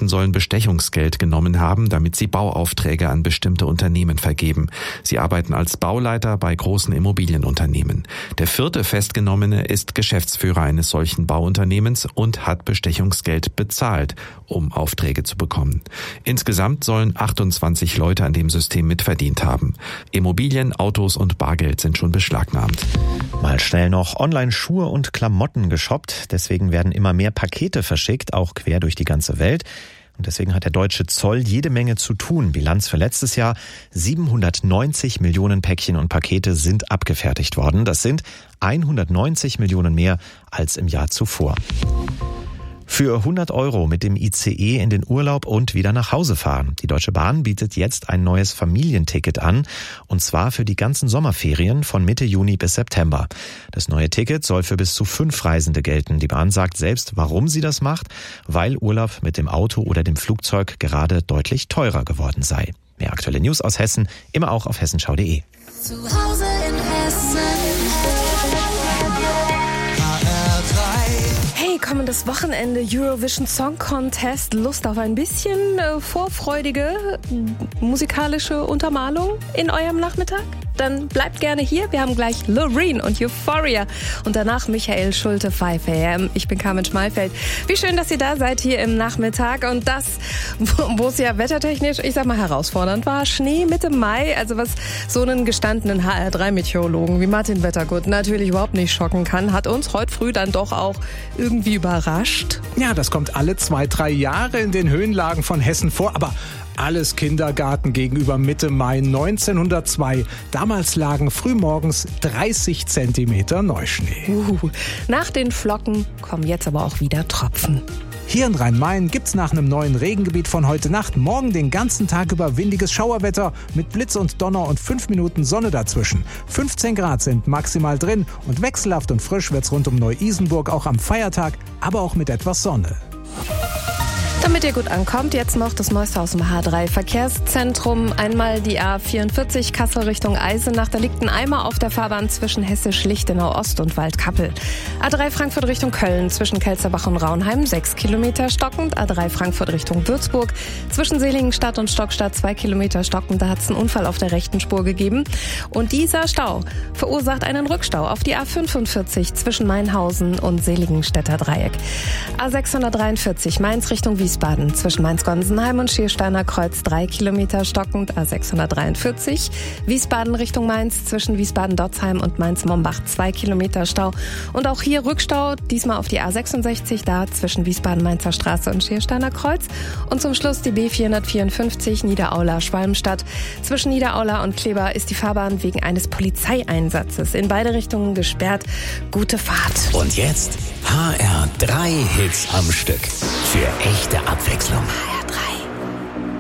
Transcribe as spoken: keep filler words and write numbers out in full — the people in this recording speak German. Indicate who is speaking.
Speaker 1: Beamten sollen Bestechungsgeld genommen haben, damit sie Bauaufträge an bestimmte Unternehmen vergeben. Sie arbeiten als Bauleiter bei großen Immobilienunternehmen. Der vierte Festgenommene ist Geschäftsführer eines solchen Bauunternehmens und hat Bestechungsgeld bezahlt, um Aufträge zu bekommen. Insgesamt sollen achtundzwanzig Leute an dem System mitverdient haben. Immobilien, Autos und Bargeld sind schon beschlagnahmt.
Speaker 2: Mal schnell noch online Schuhe und Klamotten geshoppt. Deswegen werden immer mehr Pakete verschickt, auch quer durch die ganze Welt. Und deswegen hat der deutsche Zoll jede Menge zu tun. Bilanz für letztes Jahr: siebenhundertneunzig Millionen Päckchen und Pakete sind abgefertigt worden. Das sind hundertneunzig Millionen mehr als im Jahr zuvor. Für hundert Euro mit dem I C E in den Urlaub und wieder nach Hause fahren. Die Deutsche Bahn bietet jetzt ein neues Familienticket an, und zwar für die ganzen Sommerferien von Mitte Juni bis September. Das neue Ticket soll für bis zu fünf Reisende gelten. Die Bahn sagt selbst, warum sie das macht: weil Urlaub mit dem Auto oder dem Flugzeug gerade deutlich teurer geworden sei. Mehr aktuelle News aus Hessen, immer auch auf hessenschau punkt de.
Speaker 3: Zu Hause in Hessen.
Speaker 4: Hey, kommendes Wochenende Eurovision Song Contest. Lust auf ein bisschen äh, vorfreudige musikalische Untermalung in eurem Nachmittag? Dann bleibt gerne hier. Wir haben gleich Loreen und Euphoria und danach Michael Schulte, five a m. Ich bin Carmen Schmalfeld. Wie schön, dass ihr da seid hier im Nachmittag. Und das, wo es ja wettertechnisch, ich sag mal, herausfordernd war. Schnee Mitte Mai, also was so einen gestandenen H R drei Meteorologen wie Martin Wettergut natürlich überhaupt nicht schocken kann, hat uns heute früh dann doch auch irgendwie überrascht.
Speaker 5: Ja, das kommt alle zwei, drei Jahre in den Höhenlagen von Hessen vor, aber alles Kindergarten gegenüber Mitte Mai neunzehnhundertzwei. Damals lagen frühmorgens dreißig Zentimeter Neuschnee.
Speaker 4: Uh, nach den Flocken kommen jetzt aber auch wieder Tropfen.
Speaker 5: Hier in Rhein-Main gibt's nach einem neuen Regengebiet von heute Nacht morgen den ganzen Tag über windiges Schauerwetter mit Blitz und Donner und fünf Minuten Sonne dazwischen. fünfzehn Grad sind maximal drin und wechselhaft und frisch wird's rund um Neu-Isenburg auch am Feiertag, aber auch mit etwas Sonne.
Speaker 4: Damit ihr gut ankommt, jetzt noch das Neueste aus dem H drei Verkehrszentrum. Einmal die A vierundvierzig Kassel Richtung Eisenach. Da liegt ein Eimer auf der Fahrbahn zwischen Hessisch-Lichtenau Ost und Waldkappel. A drei Frankfurt Richtung Köln zwischen Kelzerbach und Raunheim sechs Kilometer stockend. A drei Frankfurt Richtung Würzburg zwischen Seligenstadt und Stockstadt zwei Kilometer stockend. Da hat es einen Unfall auf der rechten Spur gegeben. Und dieser Stau verursacht einen Rückstau auf die A fünfundvierzig zwischen Mainhausen und Seligenstädter Dreieck. A sechshundertdreiundvierzig Mainz Richtung Wiesbaden. Wiesbaden zwischen Mainz-Gonsenheim und Schiersteiner Kreuz drei Kilometer stockend. A sechshundertdreiundvierzig Wiesbaden Richtung Mainz zwischen Wiesbaden-Dotzheim und Mainz-Mombach zwei Kilometer Stau. Und auch hier Rückstau, diesmal auf die A sechsundsechzig, da zwischen Wiesbaden-Mainzer Straße und Schiersteiner Kreuz. Und zum Schluss die B vierhundertvierundfünfzig Niederaula-Schwalmstadt. Zwischen Niederaula und Kleber ist die Fahrbahn wegen eines Polizeieinsatzes in beide Richtungen gesperrt. Gute Fahrt.
Speaker 6: Und jetzt H R drei Hits am Stück. Für echte Abwechslung.